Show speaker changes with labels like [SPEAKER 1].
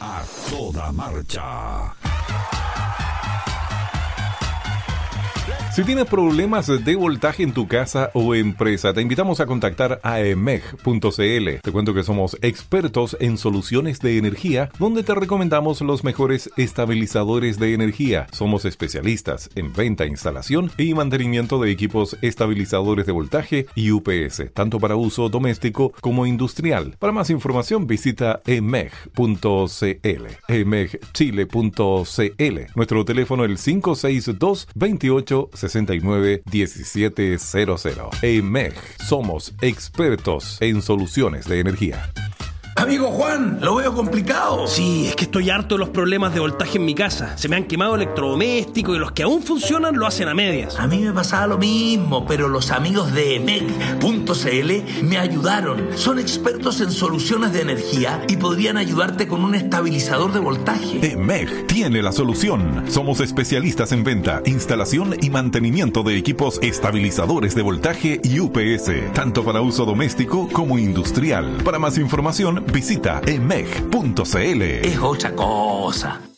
[SPEAKER 1] A toda marcha. Si tienes problemas de voltaje en tu casa o empresa, te invitamos a contactar a emeg.cl. Te cuento que somos expertos en soluciones de energía, donde te recomendamos los mejores estabilizadores de energía. Somos especialistas en venta, instalación y mantenimiento de equipos estabilizadores de voltaje y UPS, tanto para uso doméstico como industrial. Para más información visita emeg.cl, emegchile.cl. Nuestro teléfono es el 562-2869-1700. EMEG, somos expertos en soluciones de energía.
[SPEAKER 2] Amigo Juan, lo veo complicado.
[SPEAKER 3] Sí, es que estoy harto de los problemas de voltaje en mi casa. Se me han quemado electrodomésticos y los que aún funcionan lo hacen a medias.
[SPEAKER 2] A mí me pasaba lo mismo, pero los amigos de emeg.cl me ayudaron. Son expertos en soluciones de energía y podrían ayudarte con un estabilizador de voltaje.
[SPEAKER 1] EMEG tiene la solución. Somos especialistas en venta, instalación y mantenimiento de equipos estabilizadores de voltaje y UPS, tanto para uso doméstico como industrial. Para más información, visita emeg.cl.
[SPEAKER 2] Es otra cosa.